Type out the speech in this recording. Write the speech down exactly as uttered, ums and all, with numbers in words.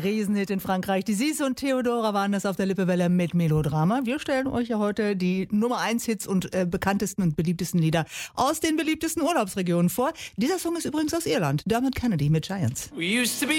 Riesenhit in Frankreich. Die Sis und Theodora waren das auf der Lippewelle mit Melodrama. Wir stellen euch ja heute die Nummer eins Hits und äh, bekanntesten und beliebtesten Lieder aus den beliebtesten Urlaubsregionen vor. Dieser Song ist übrigens aus Irland. Dermot Kennedy mit Giants. We used to be